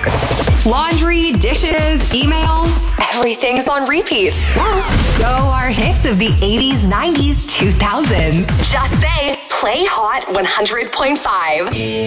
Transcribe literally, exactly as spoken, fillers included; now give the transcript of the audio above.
Laundry, dishes, emails, everything's on repeat. So are hits of the eighties, nineties, two thousands. Just say, play Hot one hundred point five.